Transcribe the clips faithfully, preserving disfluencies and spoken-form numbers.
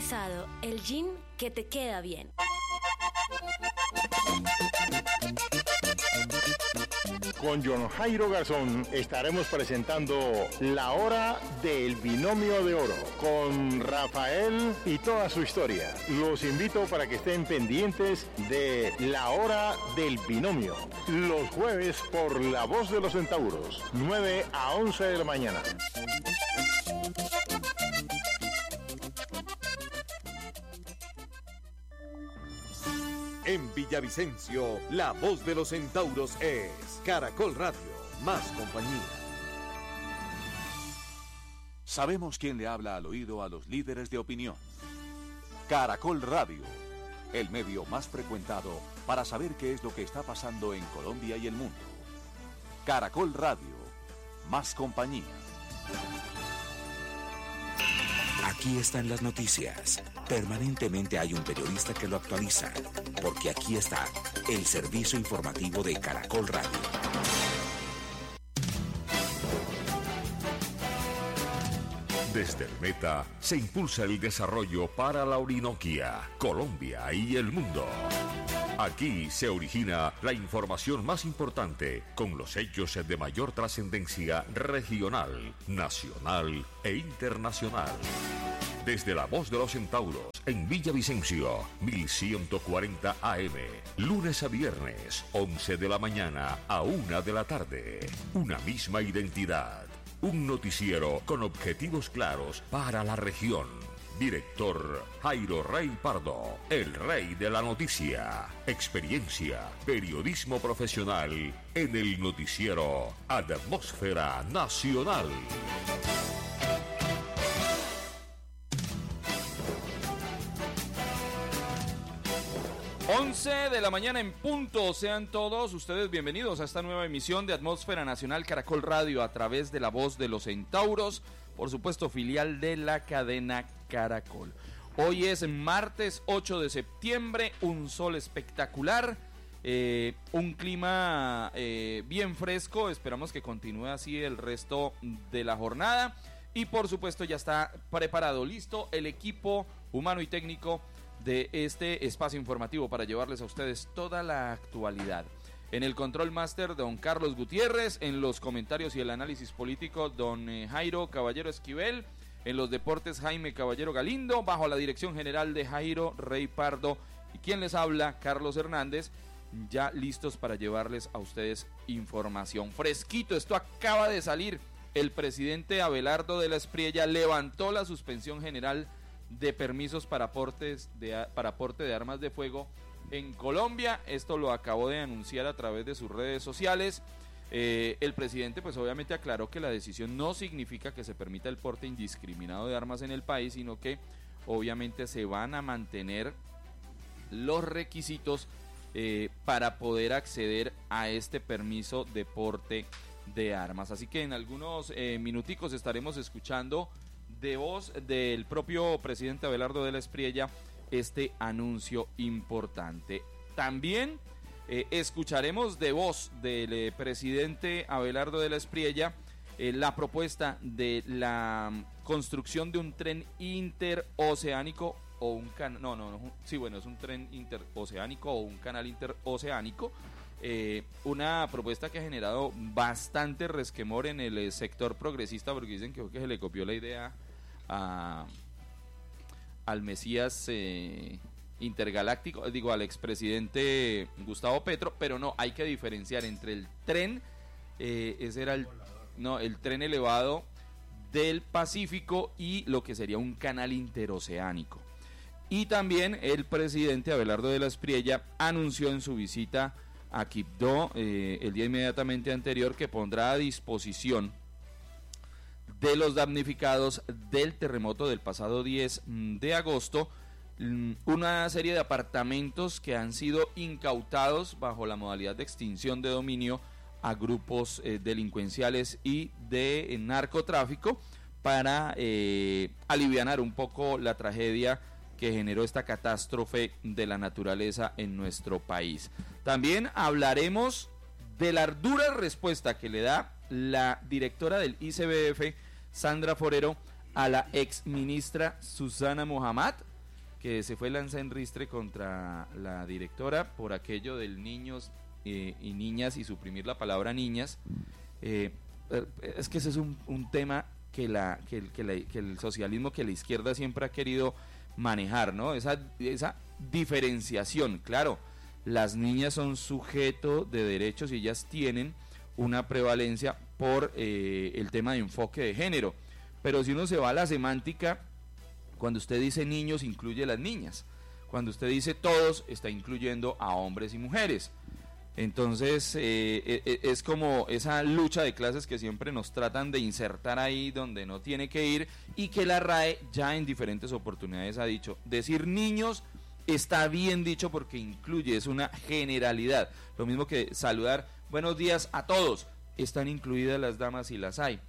Aromatizado, el gin que te queda bien. Con John Jairo Garzón estaremos presentando La Hora del Binomio de Oro con Rafael y toda su historia. Los invito para que estén pendientes de La Hora del Binomio, los jueves por La Voz de los Centauros, nueve a once de la mañana. En Villavicencio, la voz de los centauros es Caracol Radio, más compañía. Sabemos quién le habla al oído a los líderes de opinión. Caracol Radio, el medio más frecuentado para saber qué es lo que está pasando en Colombia y el mundo. Caracol Radio, más compañía. Aquí están las noticias. Permanentemente hay un periodista que lo actualiza, porque aquí está el servicio informativo de Caracol Radio. Desde el Meta se impulsa el desarrollo para la Orinoquia, Colombia y el mundo. Aquí se origina la información más importante con los hechos de mayor trascendencia regional, nacional e internacional. Desde la Voz de los Centauros, en Villavicencio, mil ciento cuarenta A M, lunes a viernes, once de la mañana a una de la tarde. Una misma identidad, un noticiero con objetivos claros para la región. Director Jairo Rey Pardo, el rey de la noticia. Experiencia, periodismo profesional en el noticiero Atmósfera Nacional. once de la mañana en punto. Sean todos ustedes bienvenidos a esta nueva emisión de Atmósfera Nacional Caracol Radio a través de la Voz de los Centauros, por supuesto filial de la cadena Caracol. Hoy es martes ocho de septiembre, un sol espectacular, eh, un clima eh, bien fresco, esperamos que continúe así el resto de la jornada y por supuesto ya está preparado, listo el equipo humano y técnico de este espacio informativo para llevarles a ustedes toda la actualidad. En el control máster, don Carlos Gutiérrez, en los comentarios y el análisis político, don eh, Jairo Caballero Esquivel, en los deportes, Jaime Caballero Galindo, bajo la dirección general de Jairo Rey Pardo, y quien les habla, Carlos Hernández, ya listos para llevarles a ustedes información. Fresquito, esto acaba de salir, el presidente Abelardo de la Espriella levantó la suspensión general de permisos para aportes de para aporte de armas de fuego en Colombia. Esto lo acabó de anunciar a través de sus redes sociales. Eh, el presidente pues obviamente aclaró que la decisión no significa que se permita el porte indiscriminado de armas en el país, sino que obviamente se van a mantener los requisitos eh, para poder acceder a este permiso de porte de armas. Así que en algunos eh, minuticos estaremos escuchando de voz del propio presidente Abelardo de la Espriella este anuncio importante. También eh, escucharemos de voz del eh, presidente Abelardo de la Espriella eh, la propuesta de la construcción de un tren interoceánico o un canal, no, no, no, sí, bueno, es un tren interoceánico o un canal interoceánico. Eh, una propuesta que ha generado bastante resquemor en el eh, sector progresista, porque dicen que, que se le copió la idea a, al Mesías eh, intergaláctico, digo al expresidente Gustavo Petro, pero no, hay que diferenciar entre el tren, eh, ese era el, no, el tren elevado del Pacífico y lo que sería un canal interoceánico. Y también el presidente Abelardo de la Espriella anunció en su visita a Quibdó eh, el día inmediatamente anterior que pondrá a disposición de los damnificados del terremoto del pasado diez de agosto una serie de apartamentos que han sido incautados bajo la modalidad de extinción de dominio a grupos eh, delincuenciales y de eh, narcotráfico para eh, alivianar un poco la tragedia que generó esta catástrofe de la naturaleza en nuestro país. También hablaremos de la dura respuesta que le da la directora del I C B F, Sandra Forero, a la ex ministra Susana Mohamed, que se fue lanza en ristre contra la directora por aquello del niños eh, y niñas y suprimir la palabra niñas. Eh, es que ese es un, un tema que, la, que, el, que, la, que el socialismo, que la izquierda siempre ha querido manejar, ¿no? Esa, esa diferenciación, claro, las niñas son sujeto de derechos y ellas tienen una prevalencia por eh, el tema de enfoque de género, pero si uno se va a la semántica, cuando usted dice niños incluye a las niñas, cuando usted dice todos está incluyendo a hombres y mujeres. Entonces eh, eh, es como esa lucha de clases que siempre nos tratan de insertar ahí donde no tiene que ir, y que la R A E ya en diferentes oportunidades ha dicho, decir niños está bien dicho porque incluye, es una generalidad, lo mismo que saludar buenos días a todos, están incluidas las damas y las hay.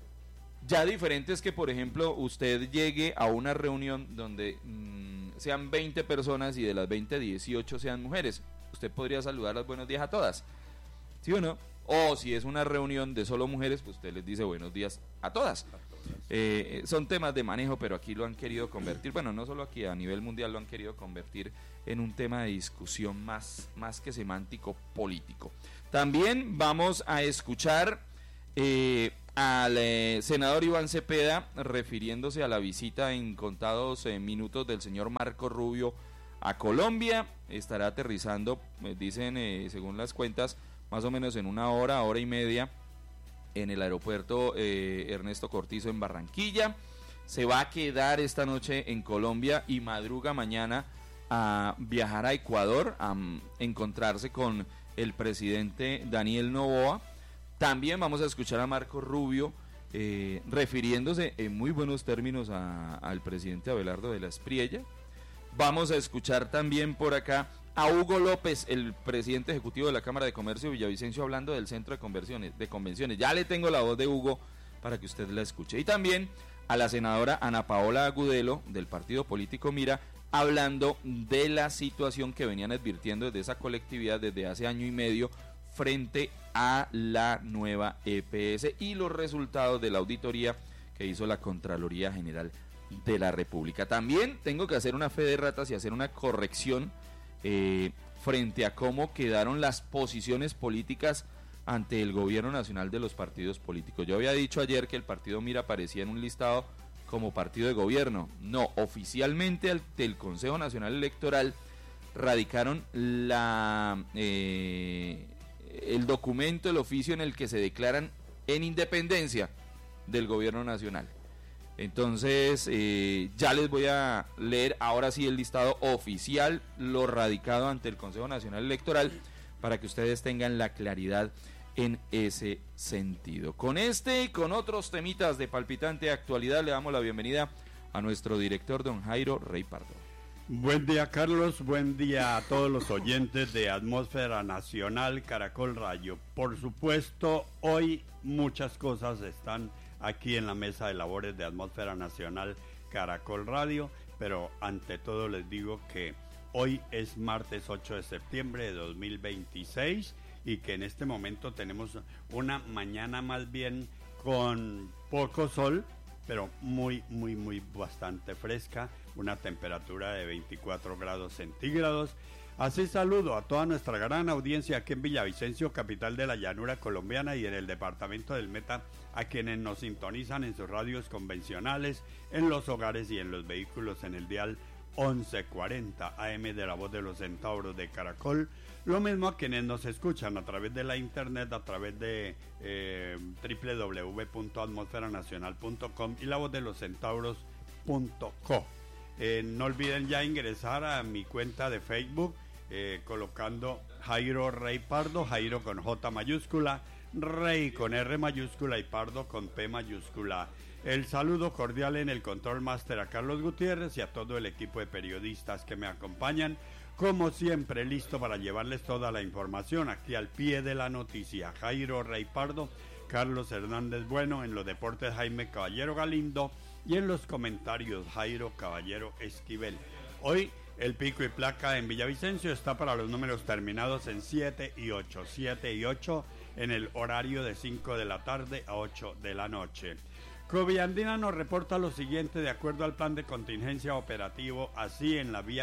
Ya diferente es que, por ejemplo, usted llegue a una reunión donde mmm, sean veinte personas y de las veinte, dieciocho sean mujeres. Usted podría saludar los buenos días a todas, ¿sí o no? O si es una reunión de solo mujeres, pues usted les dice buenos días a todas. Eh, son temas de manejo, pero aquí lo han querido convertir, bueno, no solo aquí, a nivel mundial lo han querido convertir en un tema de discusión más, más que semántico político. También vamos a escuchar eh, al eh, senador Iván Cepeda refiriéndose a la visita en contados eh, minutos del señor Marco Rubio a Colombia. Estará aterrizando, eh, dicen eh, según las cuentas, más o menos en una hora, hora y media en el aeropuerto eh, Ernesto Cortizo en Barranquilla. Se va a quedar esta noche en Colombia y madruga mañana a viajar a Ecuador a um, encontrarse con el presidente Daniel Noboa. También vamos a escuchar a Marco Rubio eh, refiriéndose en muy buenos términos a, al presidente Abelardo de la Espriella. Vamos a escuchar también por acá a Hugo López, el presidente ejecutivo de la Cámara de Comercio de Villavicencio, hablando del centro de conversiones, de convenciones. Ya le tengo la voz de Hugo para que usted la escuche. Y también a la senadora Ana Paola Agudelo, del partido político Mira, hablando de la situación que venían advirtiendo desde esa colectividad desde hace año y medio frente a la nueva E P S y los resultados de la auditoría que hizo la Contraloría General de la República. También tengo que hacer una fe de ratas y hacer una corrección eh, frente a cómo quedaron las posiciones políticas ante el gobierno nacional de los partidos políticos. Yo había dicho ayer que el partido Mira aparecía en un listado como partido de gobierno. No, oficialmente ante el Consejo Nacional Electoral radicaron la eh, el documento, el oficio en el que se declaran en independencia del gobierno nacional. Entonces eh, ya les voy a leer ahora sí el listado oficial, lo radicado ante el Consejo Nacional Electoral, para que ustedes tengan la claridad en ese sentido. Con este y con otros temitas de palpitante actualidad le damos la bienvenida a nuestro director, don Jairo Rey Pardo. Buen día, Carlos, buen día a todos los oyentes de Atmósfera Nacional Caracol Radio. Por supuesto, hoy muchas cosas están aquí en la mesa de labores de Atmósfera Nacional Caracol Radio, pero ante todo les digo que hoy es martes ocho de septiembre de dos mil veintiséis y que en este momento tenemos una mañana más bien con poco sol, pero muy, muy, muy bastante fresca, una temperatura de veinticuatro grados centígrados. Así saludo a toda nuestra gran audiencia aquí en Villavicencio, capital de la llanura colombiana, y en el departamento del Meta, a quienes nos sintonizan en sus radios convencionales, en los hogares y en los vehículos en el dial once cuarenta A M de la Voz de los Centauros de Caracol. Lo mismo a quienes nos escuchan a través de la internet, a través de eh, doble u doble u doble u punto atmósfera nacional punto com y la voz de los centauros punto co. Eh, no olviden ya ingresar a mi cuenta de Facebook, eh, colocando Jairo Rey Pardo, Jairo con J mayúscula, Rey con R mayúscula y Pardo con P mayúscula. El saludo cordial en el Control Master a Carlos Gutiérrez y a todo el equipo de periodistas que me acompañan. Como siempre, listo para llevarles toda la información aquí al pie de la noticia. Jairo Rey Pardo, Carlos Hernández Bueno, en los deportes Jaime Caballero Galindo y en los comentarios Jairo Caballero Esquivel. Hoy el pico y placa en Villavicencio está para los números terminados en siete y ocho, siete y ocho en el horario de cinco de la tarde a ocho de la noche. Coviandina nos reporta lo siguiente: de acuerdo al plan de contingencia operativo, así en la vía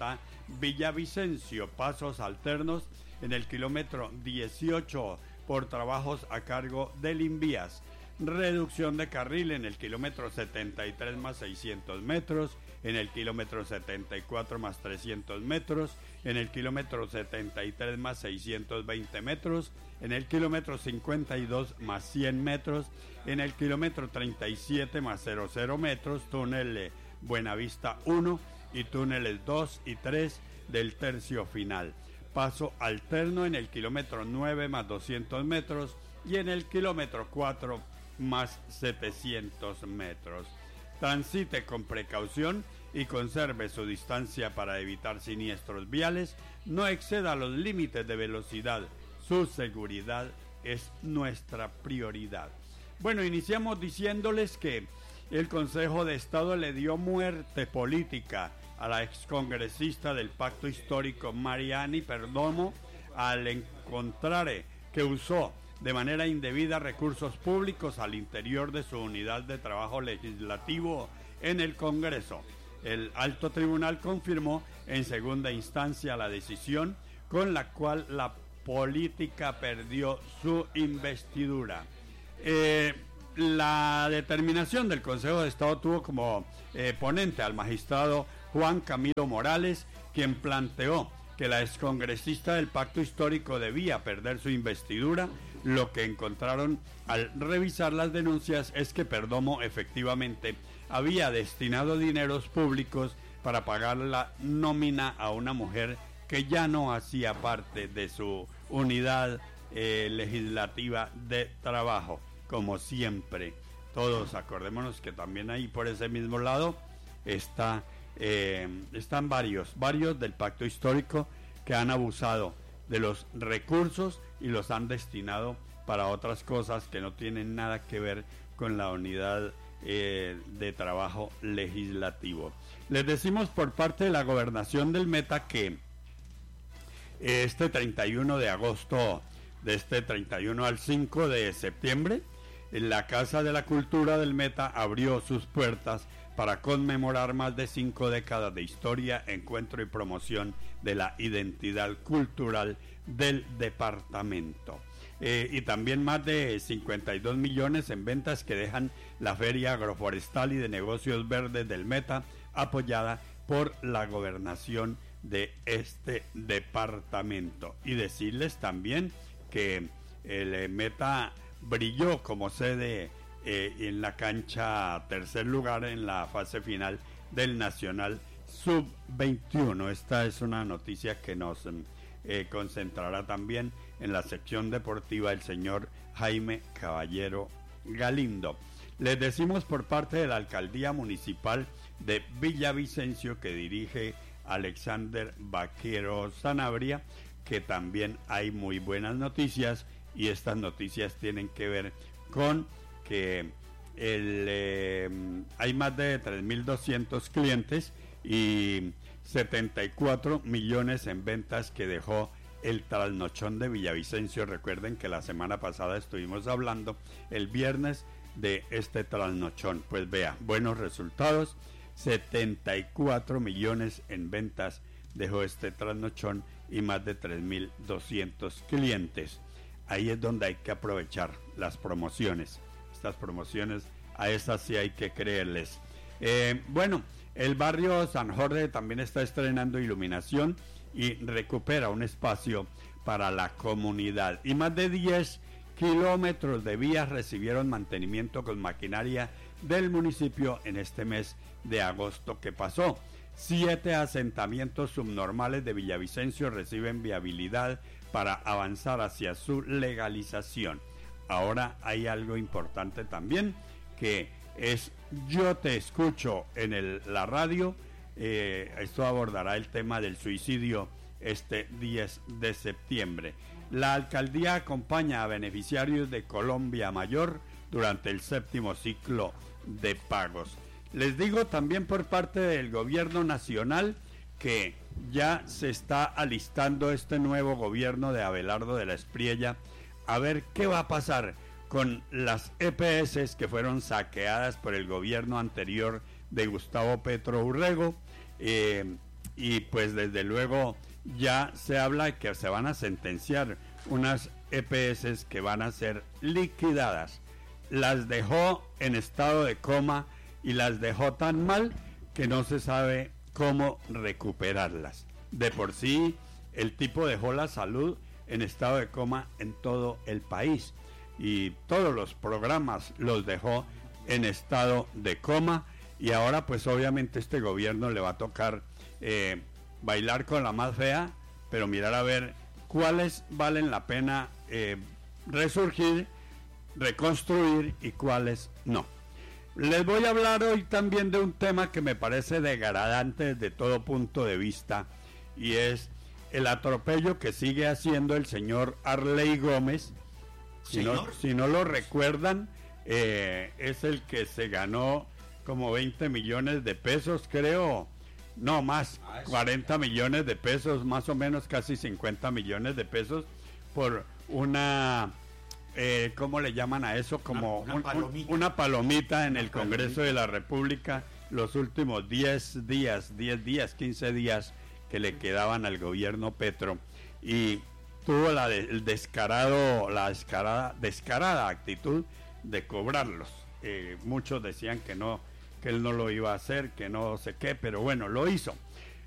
Bogotá-Villavicencio, pasos alternos en el kilómetro dieciocho por trabajos a cargo del Invías, reducción de carril en el kilómetro setenta y tres más seiscientos metros, en el kilómetro setenta y cuatro más trescientos metros, en el kilómetro setenta y tres más seiscientos veinte metros, en el kilómetro cincuenta y dos más cien metros, en el kilómetro treinta y siete más cero metros, túnel Buenavista uno y túneles dos y tres del tercio final. Paso alterno en el kilómetro nueve más doscientos metros y en el kilómetro cuatro más setecientos metros. Transite con precaución y conserve su distancia para evitar siniestros viales. No exceda los límites de velocidad. Su seguridad es nuestra prioridad. Bueno, iniciamos diciéndoles que el Consejo de Estado le dio muerte política a la excongresista del Pacto Histórico Mariani Perdomo al encontrar que usó de manera indebida recursos públicos al interior de su unidad de trabajo legislativo en el Congreso. El alto tribunal confirmó en segunda instancia la decisión con la cual la política perdió su investidura. Eh, la determinación del Consejo de Estado tuvo como eh, ponente al magistrado Juan Camilo Morales, quien planteó que la excongresista del Pacto Histórico debía perder su investidura. Lo que encontraron al revisar las denuncias es que Perdomo efectivamente había destinado dineros públicos para pagar la nómina a una mujer que ya no hacía parte de su unidad eh, legislativa de trabajo. Como siempre, todos acordémonos que también ahí por ese mismo lado está, eh, están varios, varios del Pacto Histórico que han abusado de los recursos y los han destinado para otras cosas que no tienen nada que ver con la unidad eh, de trabajo legislativo. Les decimos por parte de la Gobernación del Meta que este treinta y uno de agosto, de este treinta y uno al cinco de septiembre, la Casa de la Cultura del Meta abrió sus puertas para conmemorar más de cinco décadas de historia, encuentro y promoción de la identidad cultural del departamento. Eh, y también más de cincuenta y dos millones en ventas que dejan la Feria Agroforestal y de Negocios Verdes del Meta, apoyada por la gobernación de este departamento. Y decirles también que el Meta brilló como sede eh, en la cancha tercer lugar en la fase final del Nacional sub veintiuno. Esta es una noticia que nos eh, concentrará también en la sección deportiva el señor Jaime Caballero Galindo. Les decimos por parte de la Alcaldía Municipal de Villavicencio, que dirige Alexander Vaquero Sanabria, que también hay muy buenas noticias, y estas noticias tienen que ver con que el, eh, hay más de tres mil doscientos clientes y setenta y cuatro millones en ventas que dejó el trasnochón de Villavicencio. Recuerden que la semana pasada estuvimos hablando el viernes de este trasnochón. Pues vea, buenos resultados, setenta y cuatro millones en ventas dejó este trasnochón y más de tres mil doscientos clientes. Ahí es donde hay que aprovechar las promociones. Estas promociones, a esas sí hay que creerles. Eh, bueno, el barrio San Jorge también está estrenando iluminación y recupera un espacio para la comunidad. Y más de diez kilómetros de vías recibieron mantenimiento con maquinaria del municipio en este mes de agosto que pasó. Siete asentamientos subnormales de Villavicencio reciben viabilidad para avanzar hacia su legalización. Ahora hay algo importante también, que es Yo Te Escucho en el, la radio. Eh, esto abordará el tema del suicidio este diez de septiembre. La alcaldía acompaña a beneficiarios de Colombia Mayor durante el séptimo ciclo de pagos. Les digo también por parte del gobierno nacional que ya se está alistando este nuevo gobierno de Abelardo de la Espriella a ver qué va a pasar con las E P S que fueron saqueadas por el gobierno anterior de Gustavo Petro Urrego, eh, y pues desde luego ya se habla de que se van a sentenciar unas E P S que van a ser liquidadas. Las dejó en estado de coma y las dejó tan mal que no se sabe cómo recuperarlas. De por sí, el tipo dejó la salud en estado de coma en todo el país y todos los programas los dejó en estado de coma, y ahora pues obviamente este gobierno le va a tocar eh, bailar con la más fea, pero mirar a ver cuáles valen la pena eh, resurgir, reconstruir y cuáles no. Les voy a hablar hoy también de un tema que me parece degradante desde todo punto de vista, y es el atropello que sigue haciendo el señor Arley Gómez. Si no, si no lo recuerdan, eh, es el que se ganó como veinte millones de pesos, creo, no más, cuarenta millones de pesos, más o menos casi cincuenta millones de pesos, por una, eh, ¿cómo le llaman a eso? Como una, una, un, palomita. Un, una palomita en una el palomita. Congreso de la República, los últimos diez días, diez días, quince días que le quedaban al gobierno Petro, y tuvo la de, el descarado, la descarada, descarada actitud de cobrarlos. Eh, muchos decían que no, que él no lo iba a hacer, que no sé qué, pero bueno, lo hizo.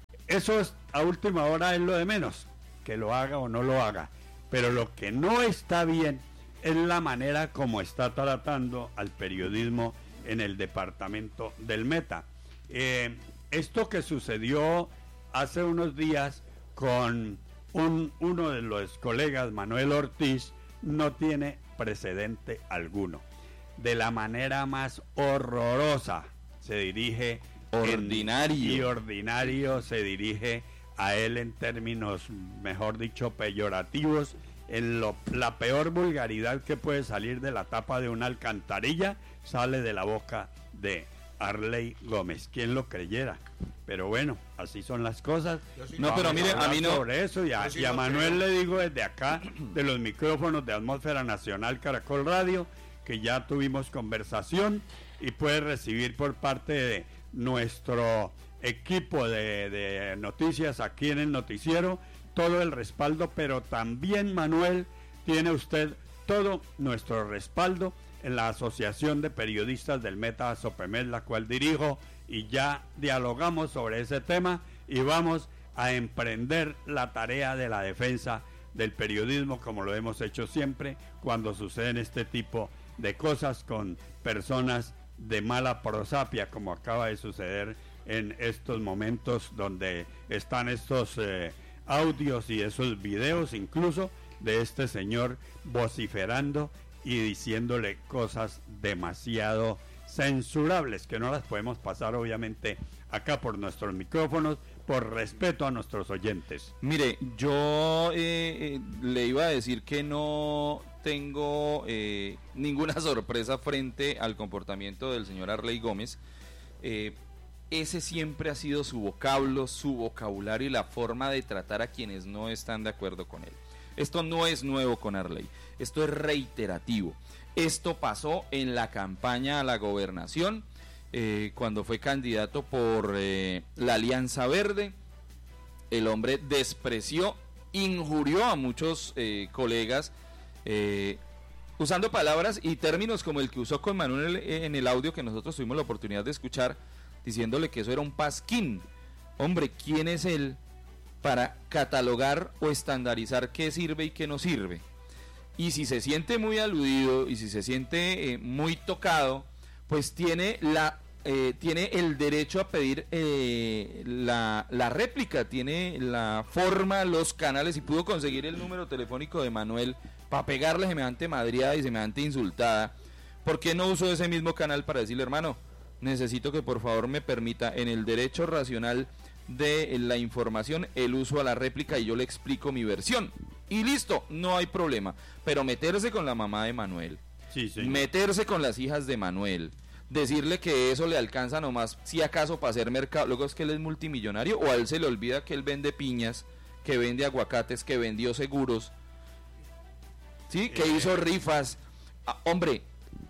Eso es, a última hora es lo de menos, que lo haga o no lo haga. Pero lo que no está bien es la manera como está tratando al periodismo en el departamento del Meta. Eh, esto que sucedió hace unos días con un, uno de los colegas, Manuel Ortiz, no tiene precedente alguno. De la manera más horrorosa se dirige ordinario en, y ordinario se dirige a él en términos, mejor dicho, peyorativos, en lo, la peor vulgaridad que puede salir de la tapa de una alcantarilla sale de la boca de Arley Gómez. ¿Quién lo creyera? Pero bueno, así son las cosas. No, pero mire, a mí no. Sobre eso, y a, y a Manuel le digo desde acá, de los micrófonos de Atmósfera Nacional Caracol Radio, que ya tuvimos conversación y puede recibir por parte de nuestro equipo de, de noticias aquí en el noticiero todo el respaldo, pero también, Manuel, tiene usted todo nuestro respaldo en la Asociación de Periodistas del Meta Sopemed, la cual dirijo, y ya dialogamos sobre ese tema y vamos a emprender la tarea de la defensa del periodismo, como lo hemos hecho siempre cuando suceden este tipo de cosas con personas de mala prosapia, como acaba de suceder en estos momentos donde están estos eh, audios y esos videos incluso de este señor vociferando y diciéndole cosas demasiado censurables que no las podemos pasar obviamente acá por nuestros micrófonos, por respeto a nuestros oyentes. Mire, yo eh, eh, le iba a decir que no tengo eh, ninguna sorpresa frente al comportamiento del señor Arley Gómez. Eh, ese siempre ha sido su vocablo, su vocabulario y la forma de tratar a quienes no están de acuerdo con él. Esto no es nuevo con Arley, esto es reiterativo. Esto pasó en la campaña a la gobernación, eh, cuando fue candidato por eh, la Alianza Verde. El hombre despreció, injurió a muchos eh, colegas, eh, usando palabras y términos como el que usó con Manuel en el audio que nosotros tuvimos la oportunidad de escuchar, diciéndole que eso era un pasquín. Hombre, ¿quién es él para catalogar o estandarizar qué sirve y qué no sirve? Y si se siente muy aludido y si se siente eh, muy tocado, pues tiene la eh, tiene el derecho a pedir eh, la, la réplica, tiene la forma, los canales, y pudo conseguir el número telefónico de Manuel para pegarle semejante madriada y semejante insultada. ¿Por qué no usó ese mismo canal para decirle, hermano, necesito que por favor me permita en el derecho racional de la información el uso a la réplica y yo le explico mi versión? Y listo, no hay problema. Pero meterse con la mamá de Manuel, sí, sí. meterse con las hijas de Manuel, decirle que eso le alcanza nomás si acaso para hacer mercado, luego es que él es multimillonario, o a él se le olvida que él vende piñas, que vende aguacates, que vendió seguros, sí, que eh. hizo rifas, ah, hombre,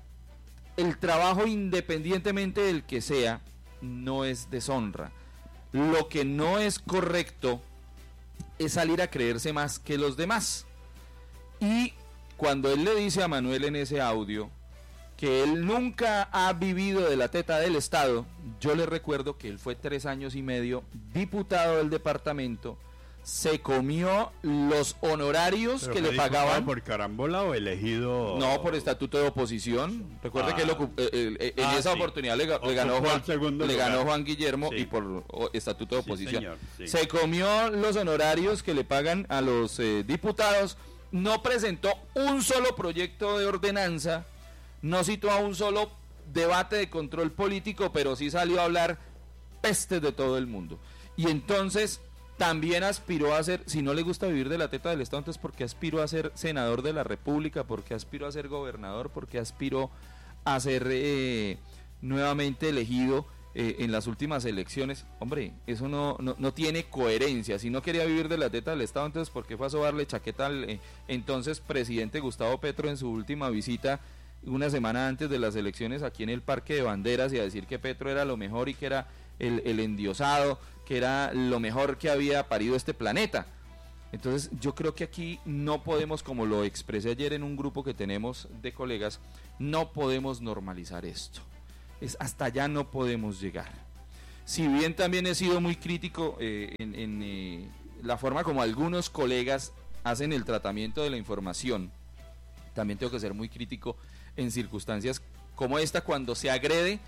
el trabajo, independientemente del que sea, no es deshonra. Lo que no es correcto es salir a creerse más que los demás. Y cuando él le dice a Manuel en ese audio que él nunca ha vivido de la teta del Estado, yo le recuerdo que él fue tres años y medio diputado del departamento, se comió los honorarios ¿Pero que le pagaban. ¿Por carambola o elegido? No, por estatuto de oposición. Recuerde Ah. que él ocup- eh, eh, en Ah, esa sí. oportunidad le, ga- le Ocupó ganó el Juan, segundo le lugar. ganó Juan Guillermo Sí. y por o, estatuto de Sí, oposición. señor, sí. Se comió los honorarios que le pagan a los eh, diputados, no presentó un solo proyecto de ordenanza, no citó a un solo debate de control político, pero sí salió a hablar pestes de todo el mundo. Y entonces también aspiró a ser, si no le gusta vivir de la teta del Estado, entonces ¿por qué aspiró a ser senador de la República? ¿Por qué aspiró a ser gobernador? ¿Por qué aspiró a ser eh, nuevamente elegido eh, en las últimas elecciones? Hombre, eso no, no, no tiene coherencia. Si no quería vivir de la teta del Estado, entonces ¿por qué fue a sobarle chaqueta al eh, entonces presidente Gustavo Petro en su última visita una semana antes de las elecciones aquí en el Parque de Banderas, y a decir que Petro era lo mejor y que era el, el endiosado, que era lo mejor que había parido este planeta? Entonces yo creo que aquí no podemos, como lo expresé ayer en un grupo que tenemos de colegas, no podemos normalizar esto. Es hasta allá no podemos llegar. Si bien también he sido muy crítico eh, en, en eh, la forma como algunos colegas hacen el tratamiento de la información, también tengo que ser muy crítico en circunstancias como esta, cuando se agrede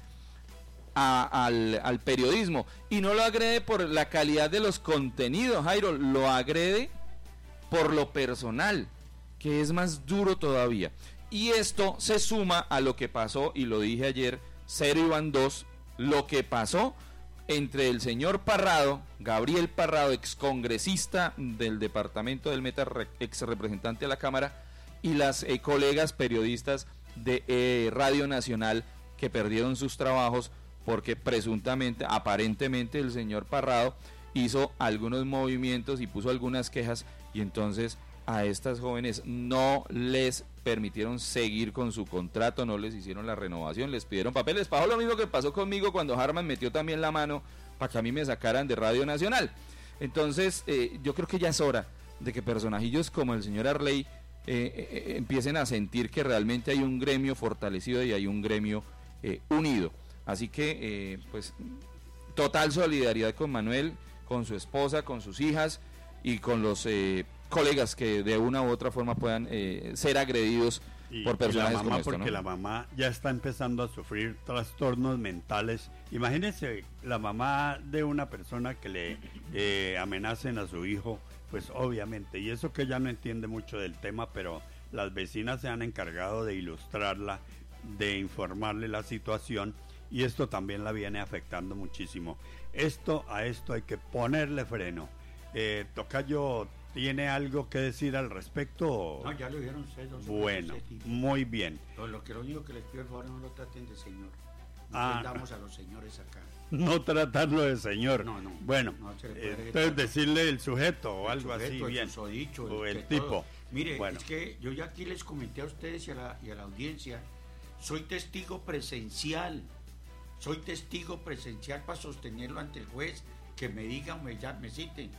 a, al, al periodismo, y no lo agrede por la calidad de los contenidos, Jairo, lo agrede por lo personal, que es más duro todavía. Y esto se suma a lo que pasó, y lo dije ayer, cero iban dos, lo que pasó entre el señor Parrado, Gabriel Parrado, excongresista del departamento del Meta, ex representante de la Cámara, y las eh, colegas periodistas de eh, Radio Nacional, que perdieron sus trabajos porque presuntamente, aparentemente, el señor Parrado hizo algunos movimientos y puso algunas quejas, y entonces a estas jóvenes no les permitieron seguir con su contrato, no les hicieron la renovación, les pidieron papeles. Pasó lo mismo que pasó conmigo cuando Harman metió también la mano para que a mí me sacaran de Radio Nacional. Entonces eh, yo creo que ya es hora de que personajillos como el señor Arley Eh, eh, empiecen a sentir que realmente hay un gremio fortalecido y hay un gremio eh, unido. Así que eh, pues total solidaridad con Manuel, con su esposa, con sus hijas y con los eh, colegas que de una u otra forma puedan eh, ser agredidos y, por personajes y la mamá, como esto, porque ¿no? la mamá ya está empezando a sufrir trastornos mentales. Imagínense la mamá de una persona que le eh, amenacen a su hijo. Pues obviamente, y eso que ella no entiende mucho del tema, pero las vecinas se han encargado de ilustrarla, de informarle la situación, y esto también la viene afectando muchísimo. Esto, a esto hay que ponerle freno. Eh, Tocayo, ¿tiene algo que decir al respecto? No, ya lo vieron ustedes. Dos Bueno, ese tipo. muy bien. Lo, lo que lo único que les pido, por favor, no lo traten de señor. No Ah. ofendamos a los señores acá. No tratarlo de señor. No, no. Bueno, No se le puede eh, gritar. entonces decirle el sujeto o El algo sujeto, así, el bien. susodicho, o el el que tipo. todo. Mire, Bueno. es que yo ya aquí les comenté a ustedes y a la, y a la audiencia, soy testigo presencial, soy testigo presencial para sostenerlo ante el juez, que me digan, me, ya, me citen.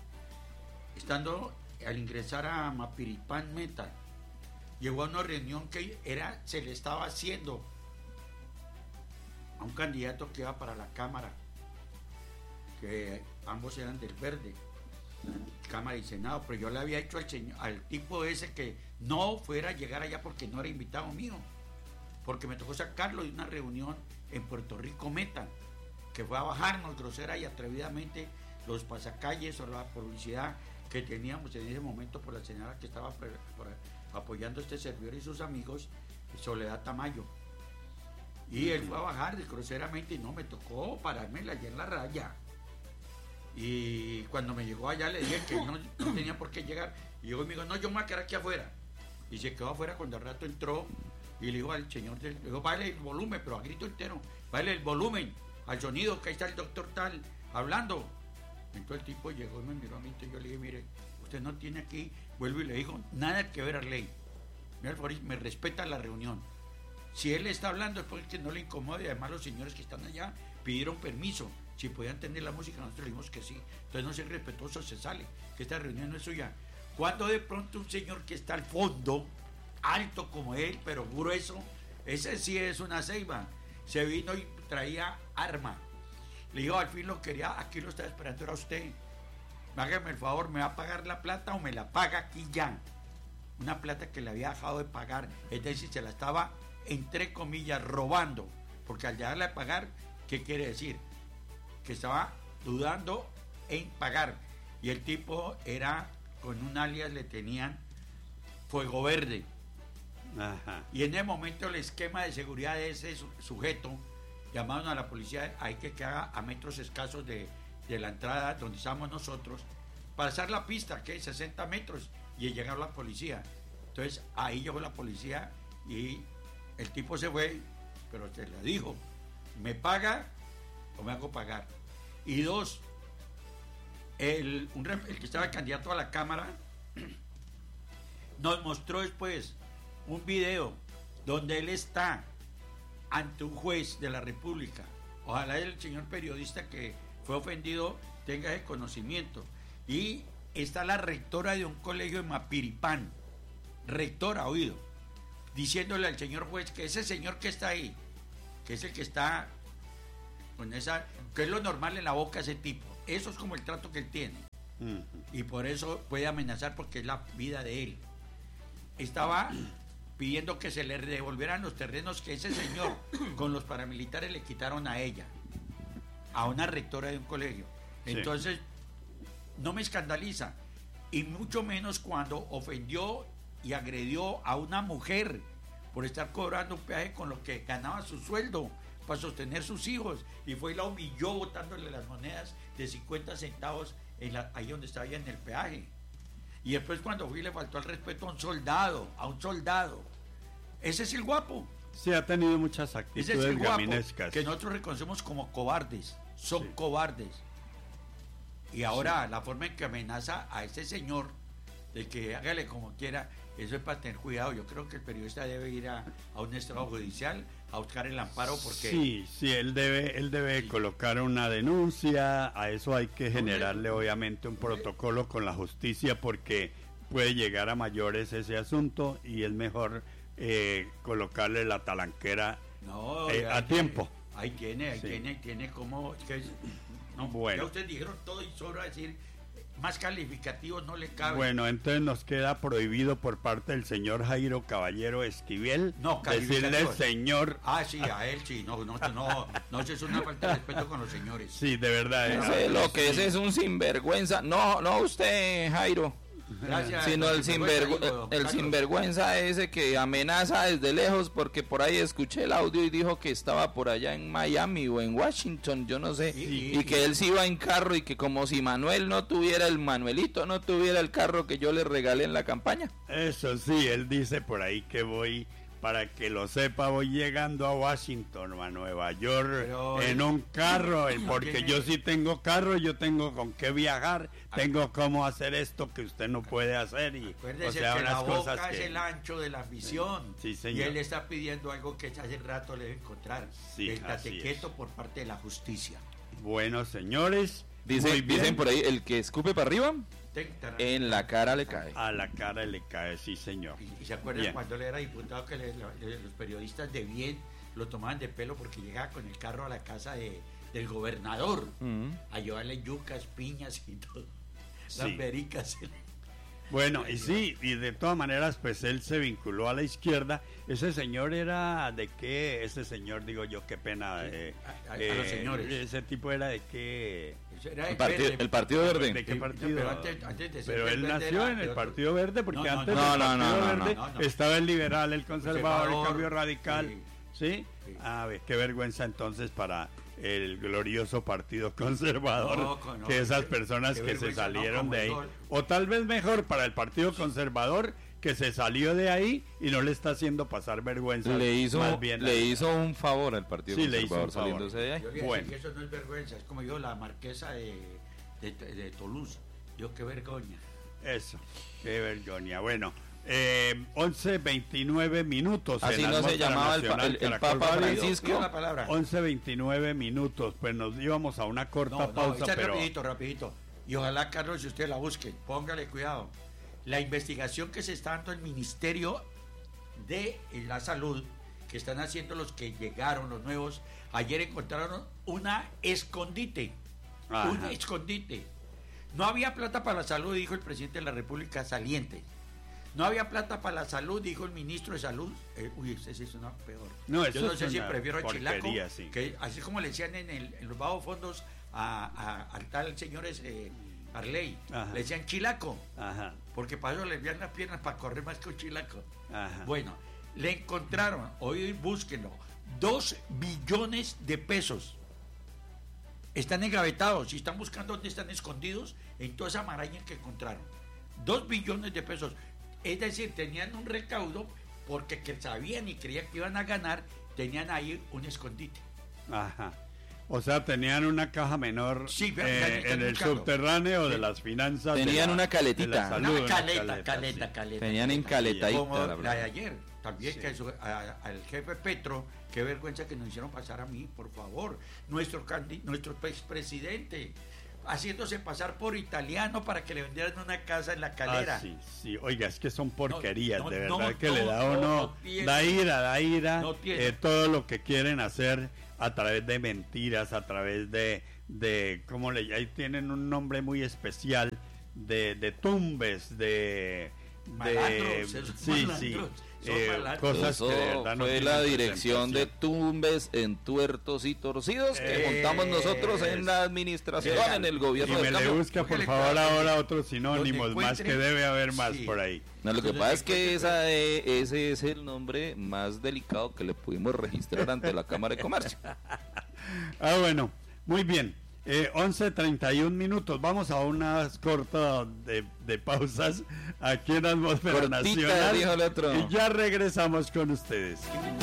Estando al ingresar a Mapiripán Meta, llegó a una reunión que era, se le estaba haciendo a un candidato que iba para la Cámara, que ambos eran del Verde, Cámara y Senado, pero yo le había hecho al señor, al tipo ese, que no fuera a llegar allá porque no era invitado mío, porque me tocó sacarlo de una reunión en Puerto Rico Meta, que fue a bajarnos grosera y atrevidamente los pasacalles o la publicidad que teníamos en ese momento por la señora que estaba pre, por, apoyando a este servidor y sus amigos, Soledad Tamayo. Y él fue a bajar groseramente y no, me tocó pararme allá en la raya. Y cuando me llegó allá le dije que no, no tenía por qué llegar. Y llegó y me dijo, no, yo me voy a quedar aquí afuera. Y se quedó afuera cuando al rato entró y le dijo al señor, le dijo, bájale el volumen, pero a grito entero, bájale el volumen al sonido, que ahí está el doctor tal hablando. Entonces el tipo llegó y me miró a mí, y yo le dije, mire, usted no tiene aquí, vuelvo y le dijo, nada que ver a ley. Me respeta la reunión. Si él está hablando es porque no le incomode. Además, los señores que están allá pidieron permiso. Si podían tener la música, nosotros le dijimos que sí. Entonces, no sean respetuosos, se sale, que esta reunión no es suya. Cuando de pronto un señor que está al fondo, alto como él, pero grueso, ese sí es una ceiba, se vino y traía arma. Le dijo, al fin lo quería, aquí lo estaba esperando, era usted. Hágame el favor, ¿me va a pagar la plata o me la paga aquí ya? Una plata que le había dejado de pagar, es decir, se la estaba, entre comillas, robando, porque al dejarla de pagar, ¿qué quiere decir? Que estaba dudando en pagar, y el tipo era, con un alias le tenían Fuego Verde. Ajá. Y en el momento el esquema de seguridad de ese su- sujeto, llamaron a la policía, hay que quedar a metros escasos de, de la entrada donde estábamos nosotros, pasar la pista, que es sesenta metros, y llegar la policía. Entonces ahí llegó la policía y el tipo se fue, pero se le dijo, ¿me paga o me hago pagar? Y dos, el, un rep- el que estaba candidato a la Cámara nos mostró después un video donde él está ante un juez de la República. Ojalá el señor periodista que fue ofendido tenga ese conocimiento. Y está la rectora de un colegio de Mapiripán, rectora, oído, diciéndole al señor juez que ese señor que está ahí, que es el que está con esa, que es lo normal en la boca ese tipo, eso es como el trato que él tiene. Ujú. Y por eso puede amenazar, porque es la vida de él. Estaba pidiendo que se le devolvieran los terrenos que ese señor con los paramilitares le quitaron a ella, a una rectora de un colegio. Sí. Entonces, no me escandaliza, y mucho menos cuando ofendió y agredió a una mujer por estar cobrando un peaje con lo que ganaba su sueldo para sostener sus hijos, y fue y la humilló botándole las monedas de cincuenta centavos en la, ahí donde estaba ella en el peaje. Y después cuando fui le faltó al respeto a un soldado, a un soldado. Ese es el guapo. Sí, ha tenido muchas Ese es actitudes el guapo gaminescas. que nosotros reconocemos como cobardes. Son Sí. cobardes. Y ahora la forma en que amenaza a ese señor de que hágale como quiera, eso es para tener cuidado. Yo creo que el periodista debe ir a, a un estrado judicial a buscar el amparo, porque Sí, sí, él debe, él debe Sí. colocar una denuncia, a eso hay que generarle obviamente un protocolo con la justicia porque puede llegar a mayores ese asunto y es mejor eh, colocarle la talanquera no, eh, ahí a tiene, tiempo. Ahí tiene, ahí Sí. tiene, tiene como... es que es- no, Bueno. ya ustedes dijeron todo y sobra decir, más calificativos no le cabe. Bueno, entonces nos queda prohibido por parte del señor Jairo Caballero Esquivel No, decirle calificativo. señor, Ah, sí, a él sí, no, no, no, no, eso es una falta de respeto con los señores. sí, de verdad. Ese, eh, lo que ese es un sinvergüenza. No, no usted, Jairo. Gracias. Sino el, sinvergü- Digo, el Carlos. sinvergüenza ese que amenaza desde lejos, porque por ahí escuché el audio y dijo que estaba por allá en Miami o en Washington, yo no sé, Sí, y que sí. él se iba en carro y que como si Manuel no tuviera el Manuelito, no tuviera el carro que yo le regalé en la campaña. Eso sí, él dice por ahí que voy, para que lo sepa, voy llegando a Washington o a Nueva York Pero, en eh, un carro, eh, no porque tiene- yo sí tengo carro, yo tengo con qué viajar, tengo cómo hacer esto que usted no puede hacer y Acuérdese o sea, que la unas cosas boca es que el ancho de la visión. Sí, Y señor. él está pidiendo algo que hace rato le debe encontrar. Sí, el así es. tatequeto por parte de la justicia. Bueno, señores, Dice, muy bien. dicen por ahí, el que escupe para arriba, Ten- taran- en la cara le cae. A la cara le cae, sí, señor. Y, y se acuerdan Bien. cuando él era diputado que le- le- los periodistas de bien lo tomaban de pelo porque llegaba con el carro a la casa de, del gobernador Mm. a llevarle yucas, piñas y todo. Sí. Las pericas. Bueno, y sí, y de todas maneras, pues él se vinculó a la izquierda. Ese señor era de qué, ese señor, digo yo, qué pena. eh, a- a- a los señores. Ese tipo era de qué. Eso era El, el partido, verde. el Partido Verde. ¿De qué Sí, partido? pero antes- antes de ser Pero él verde nació era en de el otro. Partido Verde porque No, no, antes no, del no, Partido no, no, Verde no, no. estaba el liberal, el conservador, el Conservador, cambio radical. sí. ¿Sí? Sí. A ver, qué vergüenza entonces para el glorioso Partido Conservador, No, con- no, que esas qué- personas qué que se vergüenza, no, salieron como de ahí. dijo- O tal vez mejor para el Partido Conservador, que se salió de ahí y no le está haciendo pasar vergüenza. Le hizo, más bien le a- hizo un favor al Partido Sí, le hizo Conservador un favor. saliéndose de ahí. Yo le iba a Bueno. decir que eso no es vergüenza, es como yo, la marquesa de, de, de Toulouse. Yo, qué vergüenza. Eso, qué vergüenza. Bueno, Eh, once veintinueve minutos. Así no se llamaba el, el, el Papa Francisco. La palabra. once veintinueve minutos. Pues nos íbamos a una corta no, no, pausa. Pero... rapidito, rapidito. Y ojalá, Carlos, si usted la busque, póngale cuidado. La investigación que se está dando el Ministerio de la Salud, que están haciendo los que llegaron, los nuevos, ayer encontraron una escondite. Ajá. Un escondite. No había plata para la salud, dijo el presidente de la República saliente. No había plata para la salud, dijo el ministro de Salud. Eh, uy, ese sí es una peor. No, Yo no sé si prefiero a Chilaco, sí. que así como le decían en, el, en los bajos fondos a, a, al tal señor ese, Arley, le decían Chilaco. Ajá. Porque para eso le envían las piernas para correr más que un Chilaco. Ajá. Bueno, le encontraron, hoy búsquenlo, dos billones de pesos. Están engavetados y están buscando dónde están escondidos en toda esa maraña que encontraron. Dos billones de pesos. Es decir, tenían un recaudo porque que sabían y creían que iban a ganar, tenían ahí un escondite. Ajá. O sea, tenían una caja menor sí, eh, en el buscando. subterráneo sí. de las finanzas. Tenían la, una caletita. Salud, una caleta, una caleta, caleta, sí. caleta. Tenían en caletadita. Como la, la de ayer. También sí. que eso, a, al jefe Petro, qué vergüenza que nos hicieron pasar a mí, por favor. Nuestro, nuestro expresidente, haciéndose pasar por italiano para que le vendieran una casa en La Calera. Ah, sí, sí, oiga, es que son porquerías, no, no, de verdad no, que no, le da uno, no, no da ira, da ira, no eh, todo lo que quieren hacer a través de mentiras, a través de, de ¿cómo le ahí tienen un nombre muy especial, de, de tumbes, de... Malandros, de sí, malandros. sí. Eh, cosas Eso que de verdad no fue la dirección de tumbes en tuertos y torcidos que eh, montamos nosotros en la administración, eh, en el gobierno. Y me le busca por favor ahora otros sinónimos más que debe haber más sí. por ahí. No, lo que pasa es que esa, eh, ese es el nombre más delicado que le pudimos registrar ante la Cámara de Comercio. Ah, bueno, muy bien. Eh, once treinta y un minutos, vamos a unas cortas de, de pausas aquí en Atmósfera Cortita, Nacional dijo el otro. Y ya regresamos con ustedes.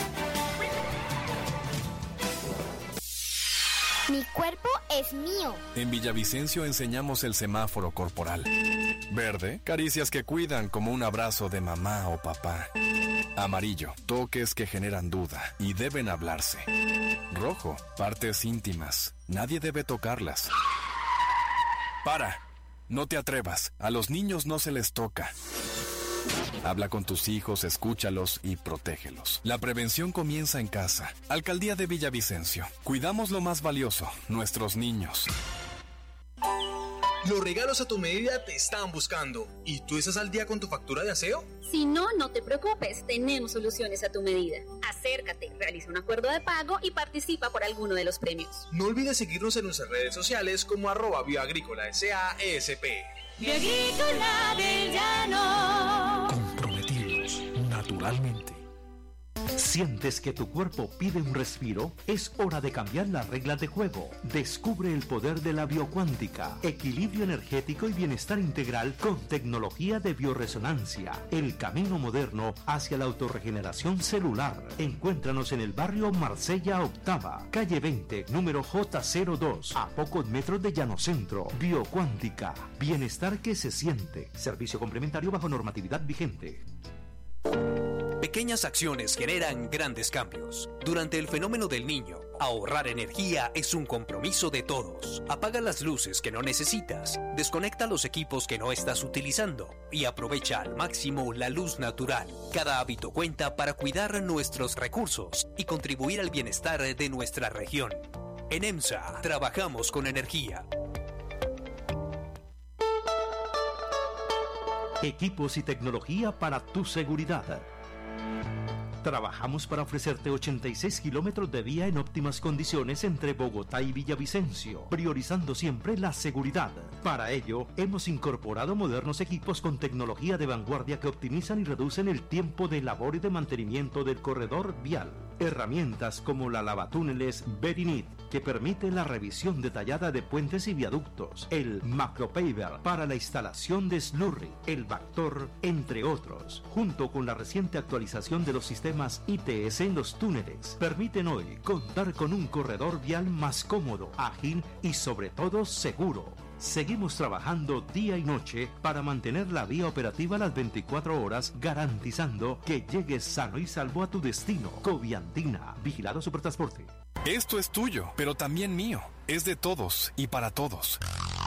Mi cuerpo es mío. En Villavicencio enseñamos el semáforo corporal. Verde, caricias que cuidan como un abrazo de mamá o papá. Amarillo, toques que generan duda y deben hablarse. Rojo, partes íntimas. Nadie debe tocarlas. Para, no te atrevas. A los niños no se les toca. Habla con tus hijos, escúchalos y protégelos. La prevención comienza en casa. Alcaldía de Villavicencio. Cuidamos lo más valioso, nuestros niños. Los regalos a tu medida te están buscando. ¿Y tú estás al día con tu factura de aseo? Si no, no te preocupes, tenemos soluciones a tu medida. Acércate, realiza un acuerdo de pago y participa por alguno de los premios. No olvides seguirnos en nuestras redes sociales como arroba bioagrícola S A E S P. Bioagrícola del Llano. Comprometidos naturalmente. ¿Sientes que tu cuerpo pide un respiro? Es hora de cambiar las reglas de juego. Descubre el poder de la biocuántica, equilibrio energético y bienestar integral con tecnología de bioresonancia. El camino moderno hacia la autorregeneración celular. Encuéntranos en el barrio Marsella Octava, calle veinte, número J cero dos, a pocos metros de Llano Centro. Biocuántica, bienestar que se siente. Servicio complementario bajo normatividad vigente. Pequeñas acciones generan grandes cambios. Durante el fenómeno del Niño, ahorrar energía es un compromiso de todos. Apaga las luces que no necesitas, desconecta los equipos que no estás utilizando y aprovecha al máximo la luz natural. Cada hábito cuenta para cuidar nuestros recursos y contribuir al bienestar de nuestra región. En EMSA, trabajamos con energía. Equipos y tecnología para tu seguridad. Trabajamos para ofrecerte ochenta y seis kilómetros de vía en óptimas condiciones entre Bogotá y Villavicencio, priorizando siempre la seguridad. Para ello, hemos incorporado modernos equipos con tecnología de vanguardia que optimizan y reducen el tiempo de labor y de mantenimiento del corredor vial. Herramientas como la lavatúneles Verinit, que permite la revisión detallada de puentes y viaductos, el Macropaver para la instalación de slurry, el Bactor, entre otros, junto con la reciente actualización de los sistemas I T S en los túneles, permiten hoy contar con un corredor vial más cómodo, ágil y sobre todo seguro. Seguimos trabajando día y noche para mantener la vía operativa las veinticuatro horas, garantizando que llegues sano y salvo a tu destino. Coviandina, Vigilado Supertransporte. Esto es tuyo, pero también mío. Es de todos y para todos.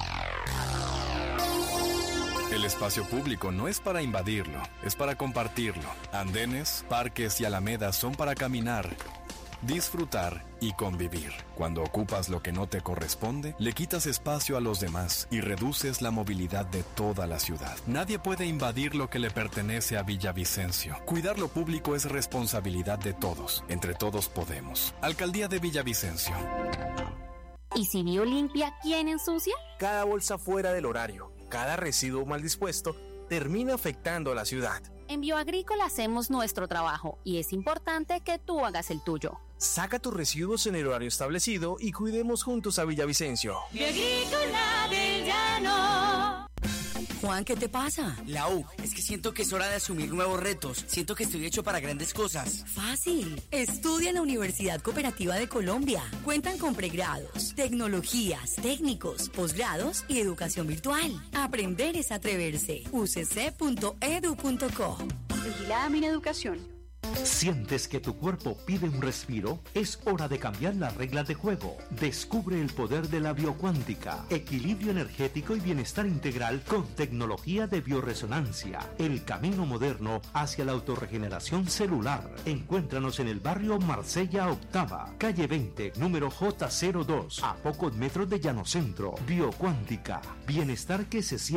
El espacio público no es para invadirlo, es para compartirlo. Andenes, parques y alamedas son para caminar, disfrutar y convivir. Cuando ocupas lo que no te corresponde, le quitas espacio a los demás y reduces la movilidad de toda la ciudad. Nadie puede invadir lo que le pertenece a Villavicencio. Cuidar lo público es responsabilidad de todos. Entre todos podemos. Alcaldía de Villavicencio. ¿Y si Biolimpia, quién ensucia? Cada bolsa fuera del horario, cada residuo mal dispuesto, termina afectando a la ciudad. En Bioagrícola hacemos nuestro trabajo y es importante que tú hagas el tuyo. Saca tus residuos en el horario establecido y cuidemos juntos a Villavicencio. Bioagrícola del Llano. Juan, ¿qué te pasa? Lau, es que siento que es hora de asumir nuevos retos. Siento que estoy hecho para grandes cosas. Fácil. Estudia en la Universidad Cooperativa de Colombia. Cuentan con pregrados, tecnologías, técnicos, posgrados y educación virtual. Aprender es atreverse. u c c punto e d u punto co. Vigilada Mineducación. ¿Sientes que tu cuerpo pide un respiro? Es hora de cambiar las reglas de juego. Descubre el poder de la biocuántica, equilibrio energético y bienestar integral con tecnología de bioresonancia. El camino moderno hacia la autorregeneración celular. Encuéntranos en el barrio Marsella Octava, calle veinte, número J cero dos, a pocos metros de Llanocentro. Biocuántica, bienestar que se siente